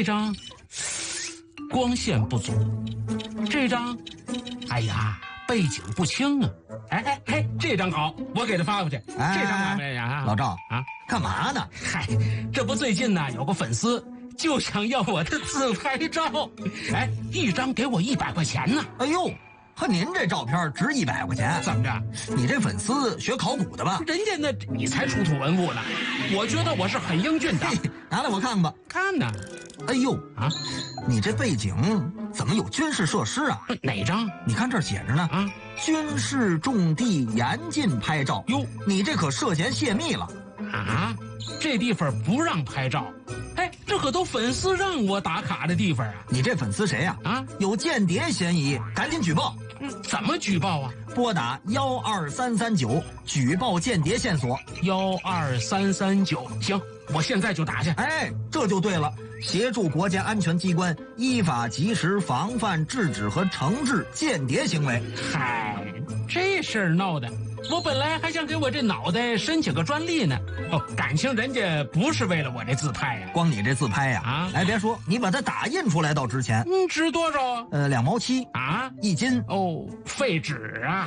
这张光线不足，这张，哎呀，背景不清啊。哎，这张好，我给他发过去。这张哪位呀？ 老赵啊， 干嘛呢？ 嗨，这不最近呢有个粉丝就想要我的自拍照，哎，一张给我100块钱呢。 哎呦，和您这照片值100块钱？ 怎么着？ 你这粉丝学考古的吧？ 人家那你才出土文物呢，我觉得我是很英俊的。 拿来我看看吧。 看呢。 哎呦啊， 你这背景怎么有军事设施啊？ 哪张？ 你看这儿写着呢啊，军事重地严禁拍照。哟，你这可涉嫌泄密了啊！这地方不让拍照。哎，这可都粉丝让我打卡的地方啊！ 你这粉丝谁呀？啊，有间谍嫌疑，赶紧举报。 怎么举报啊？ 拨打12339举报间谍线索。 12339，行，我现在就打去。 哎，这就对了，协助国家安全机关依法及时防范、制止和惩治间谍行为。 嗨，这事儿闹的，我本来还想给我这脑袋申请个专利呢。哦，感情人家不是为了我这自拍呀， 光你这自拍呀，啊，哎，别说，你把它打印出来倒值钱。 值多少啊 ？2毛7 啊 ，1斤。 哦，废纸啊！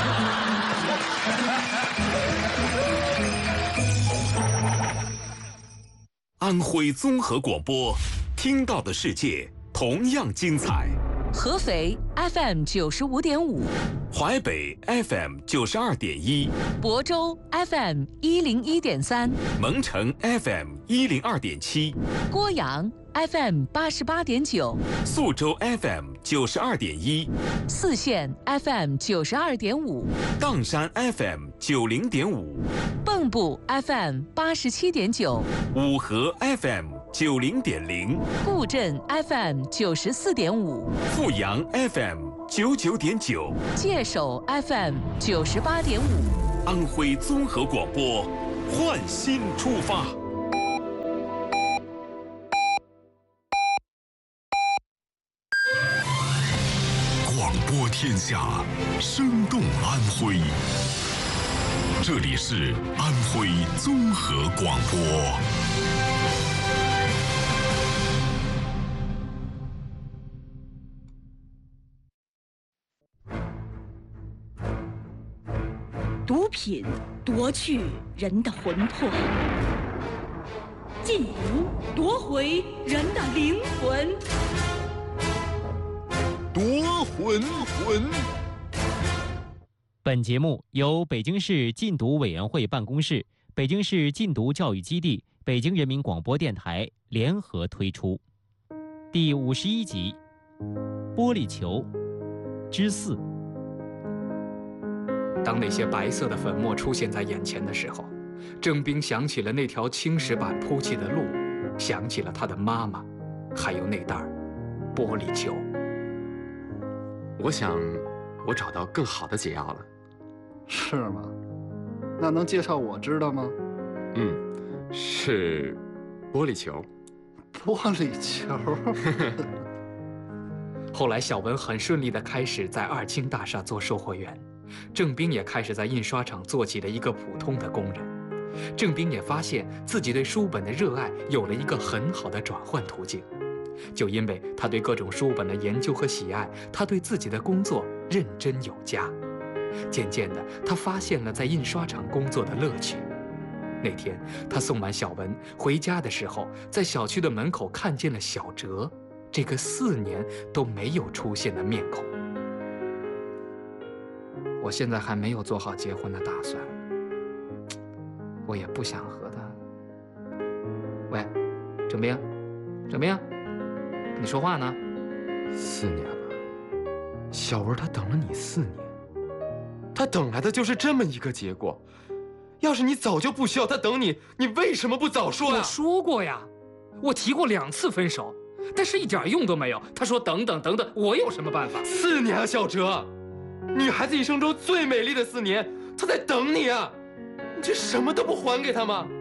安徽综合广播，听到的世界同样精彩。 合肥 FM 95.5， 淮北 FM 92.1， 亳州 FM 101.3， 蒙城 FM 102.7， 郭阳 FM 88.9， 宿州 FM 92.1， 泗县 FM 92.5， 砀山 FM 90.5， 蚌埠 FM 87.9， 五河 FM 90.0， 固镇 FM 94.5， 阜阳 FM 99.9， 界首 FM 98.5。 安徽综合广播，焕新出发。 广播天下，生动安徽。这里是安徽综合广播。 毒品夺去人的魂魄，禁毒夺回人的灵魂。 夺魂魂。 本节目由北京市禁毒委员会办公室、北京市禁毒教育基地、北京人民广播电台联合推出。第51集《玻璃球之4》。 当那些白色的粉末出现在眼前的时候，郑兵想起了那条青石板铺起的路，想起了他的妈妈，还有那袋玻璃球。 我想，我找到更好的解药了。 是吗？那能介绍我知道吗？ 是玻璃球。 玻璃球。 后来，小文很顺利地开始在2轻大厦做售货员，郑兵也开始在印刷厂做起了一个普通的工人。郑兵也发现自己对书本的热爱有了一个很好的转换途径。就因为他对各种书本的研究和喜爱，他对自己的工作认真有加。渐渐的，他发现了在印刷厂工作的乐趣。那天，他送完小文回家的时候，在小区的门口看见了小哲，这个4年都没有出现的面孔。 我现在还没有做好结婚的打算，我也不想和他。喂，郑兵，郑兵。你说话呢 ？4年了，小文他等了你4年，他等来的就是这么一个结果。要是你早就不需要他等你，你为什么不早说呀？ 我说过呀，我提过2次分手，但是一点用都没有。他说等等等等，我有什么办法 ？4年啊，小哲，女孩子一生中最美丽的4年，她在等你啊！你这什么都不还给她吗？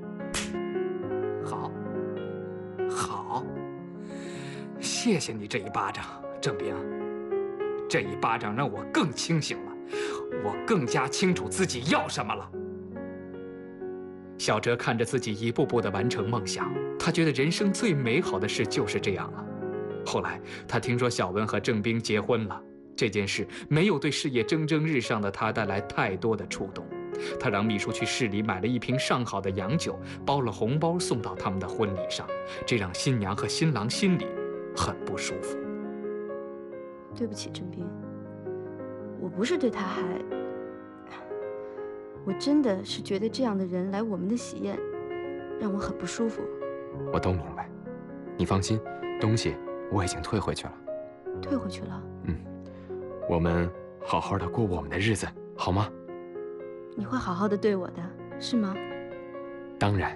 好，谢谢你这一巴掌，郑兵。这一巴掌让我更清醒了，我更加清楚自己要什么了。小哲看着自己一步步地完成梦想， 他觉得人生最美好的事就是这样了。后来他听说小文和郑斌结婚了，这件事没有对事业蒸蒸日上的他带来太多的触动。他让秘书去市里买了一瓶上好的洋酒，包了红包送到他们的婚礼上，这让新娘和新郎心里很不舒服。 对不起，郑斌，我不是对他还，我真的是觉得这样的人来我们的喜宴，让我很不舒服。 我都明白，你放心，东西我已经退回去了。 退回去了？ 我们好好的过我们的日子，好吗？ 你会好好的对我的，是吗？ 当然。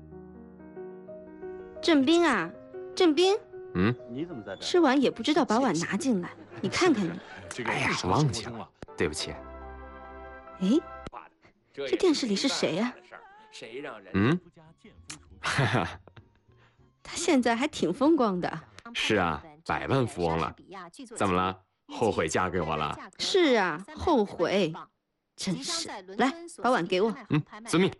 郑斌啊，郑斌， 你怎么在这？ 吃完也不知道把碗拿进来，你看看你。 哎呀，忘记了，对不起。 哎，这电视里是谁呀？ 谁让人？ 哈哈， 他现在还挺风光的。 是啊，百万富翁了。怎么了？后悔嫁给我了？ 是啊，后悔。真是，来，把碗给我。 遵命。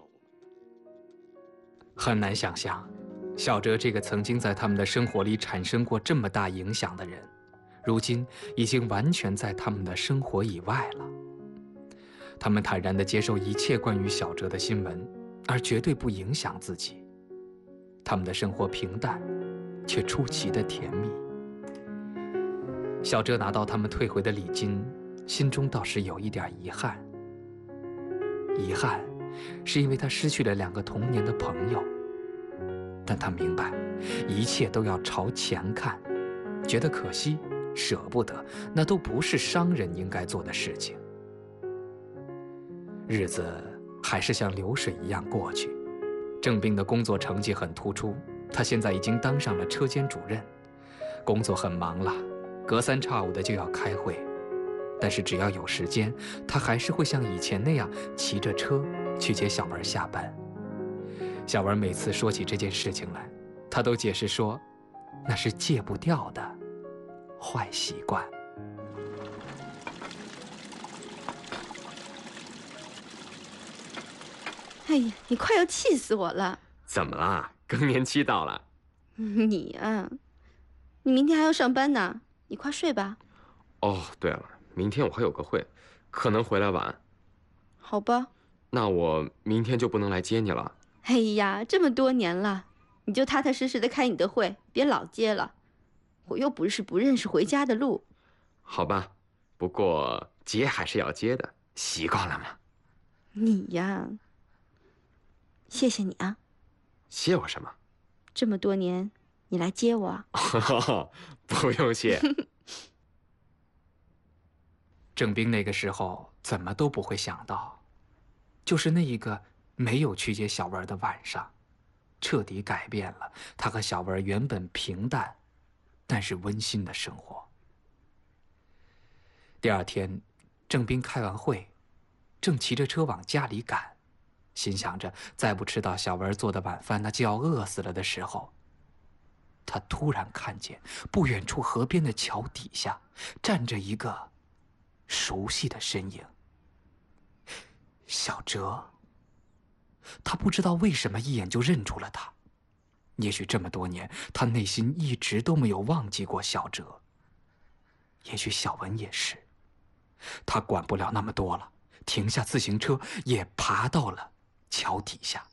很难想象，小哲这个曾经在他们的生活里产生过这么大影响的人，如今已经完全在他们的生活以外了。他们坦然地接受一切关于小哲的新闻，而绝对不影响自己。他们的生活平淡，却出奇的甜蜜。小哲拿到他们退回的礼金，心中倒是有一点遗憾。遗憾，是因为他失去了2个童年的朋友。但他明白，一切都要朝前看，觉得可惜，舍不得，那都不是商人应该做的事情。日子还是像流水一样过去。郑斌的工作成绩很突出，他现在已经当上了车间主任，工作很忙了，隔3差5的就要开会。但是只要有时间，他还是会像以前那样骑着车去接小文下班。小文每次说起这件事情来，他都解释说，那是戒不掉的坏习惯。 哎呀，你快要气死我了！ 怎么啦？更年期到了。 你啊，你明天还要上班呢，你快睡吧。 哦，对了，明天我还有个会，可能回来晚。 好吧。 那我明天就不能来接你了。 哎呀，这么多年了，你就踏踏实实的开你的会，别老接了。我又不是不认识回家的路。 好吧，不过接还是要接的，习惯了嘛。 你呀，谢谢你啊。 谢我什么？ 这么多年，你来接我。 不用谢。 郑斌那个时候怎么都不会想到，就是那一个没有去接小文的晚上，彻底改变了他和小文原本平淡但是温馨的生活。第2天，郑斌开完会，正骑着车往家里赶，心想着再不吃到小文做的晚饭，那就要饿死了的时候，他突然看见不远处河边的桥底下站着一个熟悉的身影。小哲。他不知道为什么一眼就认出了他，也许这么多年，他内心一直都没有忘记过小哲。也许小文也是。他管不了那么多了，停下自行车，也爬到了桥底下。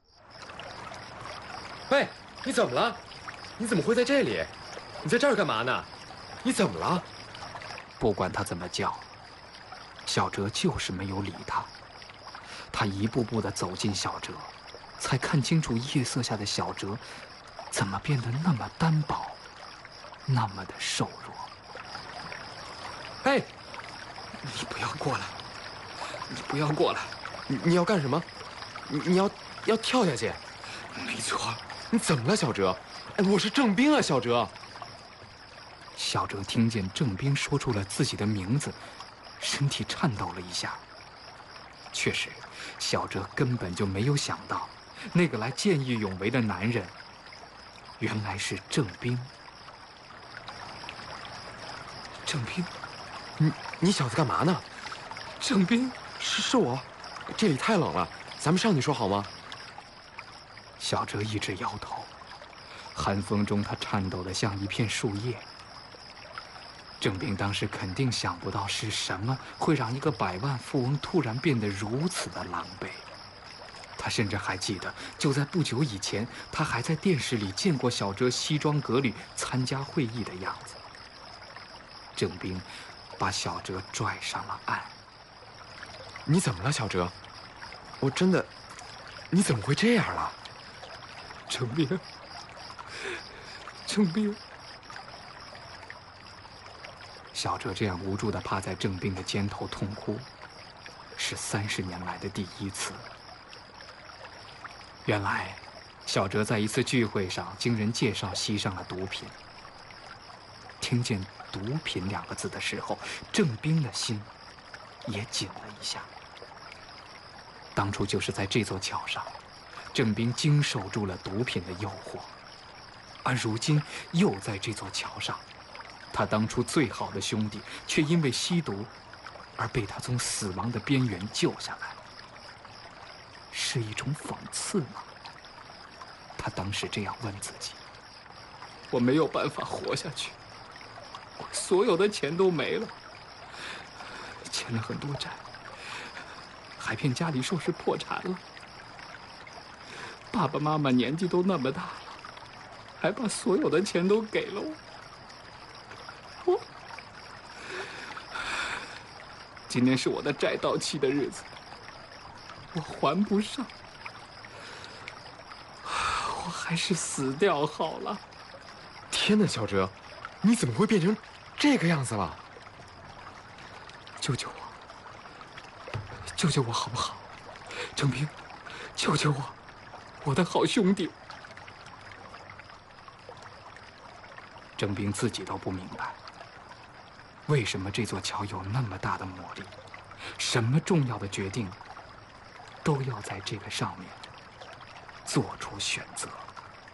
喂，你怎么了？你怎么会在这里？你在这儿干嘛呢？你怎么了？ 不管他怎么叫，小哲就是没有理他。他一步步地走进小哲，才看清楚夜色下的小哲怎么变得那么单薄，那么的瘦弱。 哎，你不要过来！你不要过来！你要干什么？你要跳下去？没错，你怎么了，小哲？哎，我是郑斌啊，小哲。 小哲听见郑斌说出了自己的名字，身体颤抖了一下。确实，小哲根本就没有想到，那个来见义勇为的男人，原来是郑斌。郑斌， 你小子干嘛呢？ 郑斌， 是我，这里太冷了，咱们上去说好吗？ 小哲一直摇头， 寒风中，他颤抖得像一片树叶。郑斌当时肯定想不到是什么会让一个百万富翁突然变得如此的狼狈。他甚至还记得，就在不久以前，他还在电视里见过小哲西装革履参加会议的样子。郑斌把小哲拽上了岸。 你怎么了，小哲？我真的，你怎么会这样了？ 郑斌，郑斌。小哲这样无助地趴在郑斌的肩头痛哭，是30年来的第一次。原来，小哲在一次聚会上经人介绍吸上了毒品。听见“毒品”2个字的时候，郑斌的心也紧了一下。当初就是在这座桥上，郑斌经受住了毒品的诱惑，而如今又在这座桥上，他当初最好的兄弟却因为吸毒而被他从死亡的边缘救下来。是一种讽刺吗？他当时这样问自己。我没有办法活下去，我所有的钱都没了，欠了很多债，还骗家里说是破产了。爸爸妈妈年纪都那么大了，还把所有的钱都给了我。今天是我的债到期的日子，我还不上，我还是死掉好了。 天哪，小哲，你怎么会变成这个样子了？ 救救我，救救我好不好？郑斌，救救我，我的好兄弟。郑斌自己都不明白，为什么这座桥有那么大的魔力，什么重要的决定都要在这个上面做出选择。